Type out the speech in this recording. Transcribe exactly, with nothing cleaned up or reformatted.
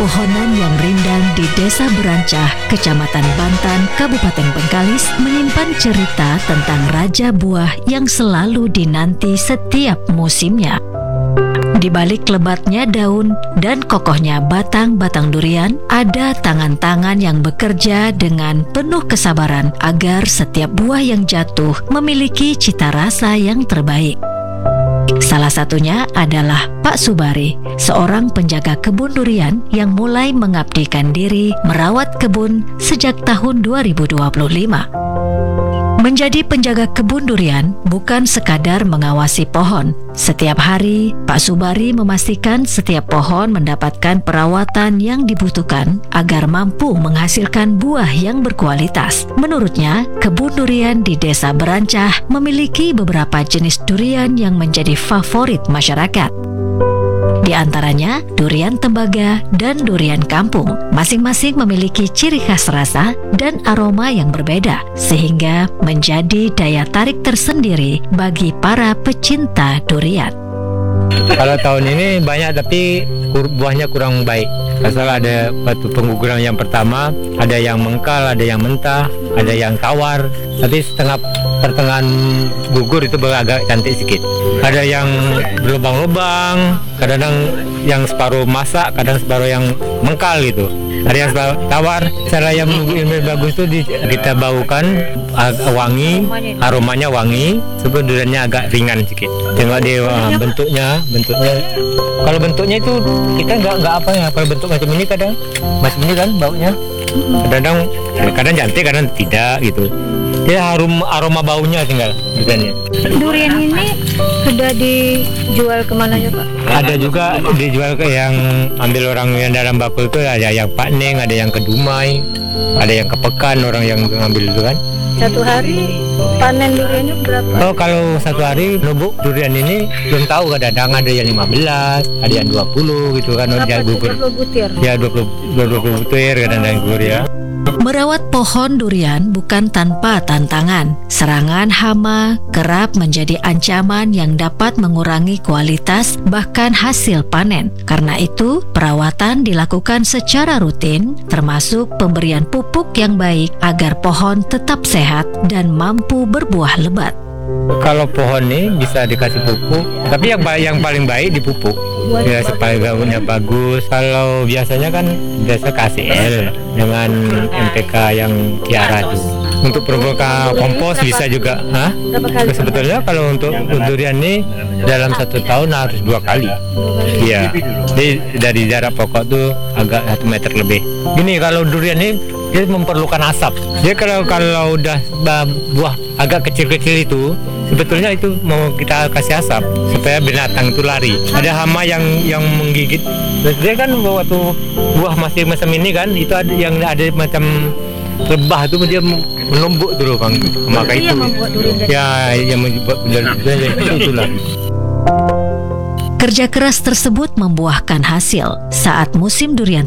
pepohonan yang rindang di Desa Berancah, Kecamatan Bantan, Kabupaten Bengkalis menyimpan cerita tentang raja buah yang selalu dinanti setiap musimnya. Di balik lebatnya daun dan kokohnya batang-batang durian, ada tangan-tangan yang bekerja dengan penuh kesabaran agar setiap buah yang jatuh memiliki cita rasa yang terbaik. Salah satunya adalah Pak Subari, seorang penjaga kebun durian yang mulai mengabdikan diri merawat kebun sejak tahun dua ribu dua puluh lima. Menjadi penjaga kebun durian bukan sekadar mengawasi pohon. Setiap hari, Pak Subari memastikan setiap pohon mendapatkan perawatan yang dibutuhkan agar mampu menghasilkan buah yang berkualitas. Menurutnya, kebun durian di Desa Berancah memiliki beberapa jenis durian yang menjadi favorit masyarakat. Di antaranya durian tembaga dan durian kampung. Masing-masing memiliki ciri khas rasa dan aroma yang berbeda, sehingga menjadi daya tarik tersendiri bagi para pecinta durian. Kalau tahun ini banyak tapi buahnya kurang baik. Asal ada batu pengguguran yang pertama, ada yang mengkal, ada yang mentah, ada yang tawar. Tapi setengah pertengahan gugur itu agak cantik sedikit. Ada yang berlubang-lubang, kadang-kadang yang separuh masak, kadang separuh yang mengkal gitu. Ada yang separuh tawar. Cara yang lebih bagus itu di, kita baukan agak wangi, aromanya wangi, sebab duriannya agak ringan sedikit. Tengok dia uh, bentuknya, bentuknya. Kalau bentuknya itu kita nggak nggak apa ya, kalau bentuk macam ini kadang macam ini kan baunya. Kadang-kadang kadang cantik, kadang tidak gitu. Dia harum aroma baunya tinggal duriannya. Durian ini sudah dijual kemana ya Pak? Ada juga dijual ke yang ambil orang yang dalam bakul itu, ada yang Pak Neng, ada yang ke Dumai, ada yang ke Pekan orang yang ngambil itu kan. Satu hari panen duriannya berapa? Oh, kalau satu hari nubuk durian ini belum tahu, kadang-kadang ada yang lima belas, ada yang dua puluh gitu kan. Berapa dia gugur. dua puluh butir? Ya dua puluh dua puluh butir kadang-kadang gugur ya. Merawat pohon durian bukan tanpa tantangan. Serangan hama kerap menjadi ancaman yang dapat mengurangi kualitas bahkan hasil panen. Karena itu, perawatan dilakukan secara rutin, termasuk pemberian pupuk yang baik agar pohon tetap sehat dan mampu berbuah lebat. Kalau pohon ini bisa dikasih pupuk, tapi yang yang paling baik dipupuk. Ya supaya daunnya bagus. Kalau biasanya kan biasa K C L dengan N P K yang Kiara itu. Untuk perbuka kompos bisa juga. Hah? Sebetulnya kalau untuk durian ini dalam satu tahun harus dua kali. Iya. Jadi dari jarak pokok tuh agak satu meter lebih. Gini, kalau durian ini dia memerlukan asap. Jadi kalau kalau udah buah agak kecil-kecil itu, sebetulnya itu mau kita kasih asap supaya binatang itu lari. Ada hama yang yang menggigit. Dia kan waktu buah masih macam ini kan, itu ada yang ada macam lebah itu dia menumbuk dulu Bang. Maka itu ya yang membuat durian itu itulah. Kerja keras tersebut membuahkan hasil. Saat musim durian